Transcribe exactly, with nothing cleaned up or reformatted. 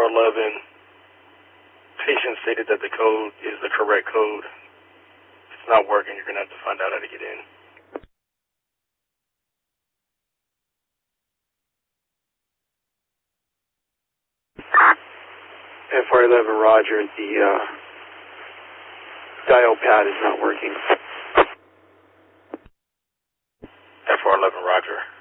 eleven, patient stated that the code is the correct code. If it's not working, you're going to have to find out how to get in. F R eleven, Roger. The uh, dial pad is not working. F R eleven, Roger.